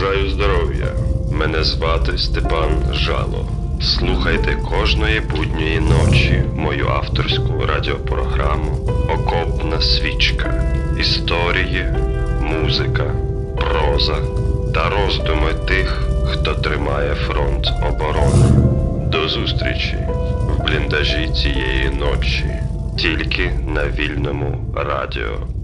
бажаю здоров'я. Мене звати Степан Жало. Слухайте кожної будньої ночі мою авторську радіопрограму «Окопна свічка». Історії, музика, проза та роздуми тих, хто тримає фронт оборони. До зустрічі в бліндажі цієї ночі. Тільки на Вільному радіо.